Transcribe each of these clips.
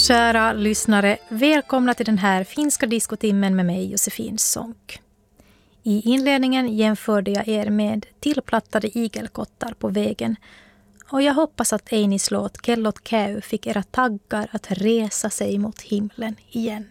Kära lyssnare, välkomna till den här finska diskotimmen med mig, Josefin Sonck. I inledningen jämförde jag er med tillplattade igelkottar på vägen och jag hoppas att Einis låt Kellot käy fick era taggar att resa sig mot himlen igen.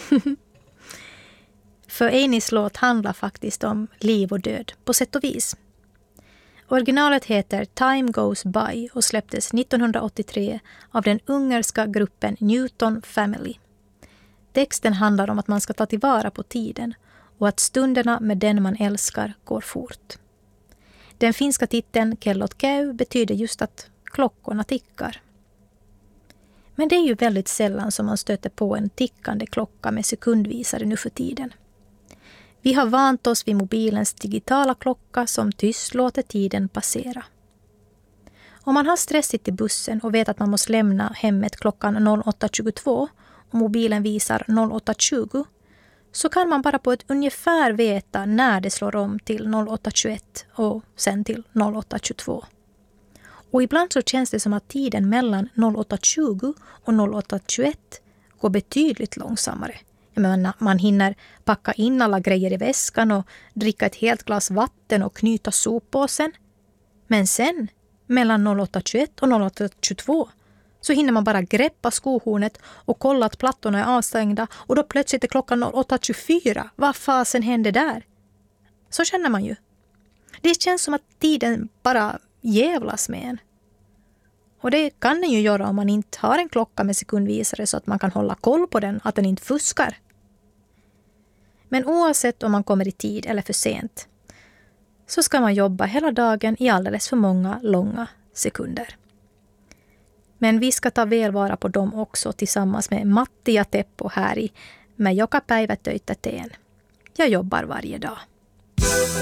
För Einis låt handlar faktiskt om liv och död på sätt och vis. Originalet heter Time Goes By och släpptes 1983 av den ungerska gruppen Newton Family. Texten handlar om att man ska ta tillvara på tiden och att stunderna med den man älskar går fort. Den finska titeln Kellot käy betyder just att klockorna tickar. Men det är ju väldigt sällan som man stöter på en tickande klocka med sekundvisare nu för tiden. Vi har vant oss vid mobilens digitala klocka som tyst låter tiden passera. Om man har stressigt i bussen och vet att man måste lämna hemmet klockan 08.22 och mobilen visar 08.20 så kan man bara på ett ungefär veta när det slår om till 08.21 och sen till 08.22. Och ibland så känns det som att tiden mellan 08.20 och 08.21 går betydligt långsammare. Man hinner packa in alla grejer i väskan och dricka ett helt glas vatten och knyta soppåsen. Men sen, mellan 08.21 och 08.22, så hinner man bara greppa skohornet och kolla att plattorna är avstängda och då plötsligt är klockan 08.24. Vad fasen hände där? Så känner man ju. Det känns som att tiden bara jävlas med en. Och det kan den ju göra om man inte har en klocka med sekundvisare så att man kan hålla koll på den, att den inte fuskar. Men oavsett om man kommer i tid eller för sent så ska man jobba hela dagen i alldeles för många långa sekunder. Men vi ska ta väl vara på dem också tillsammans med Matti ja Teppo här i Mä joka päivä töitä teen. Jag jobbar varje dag.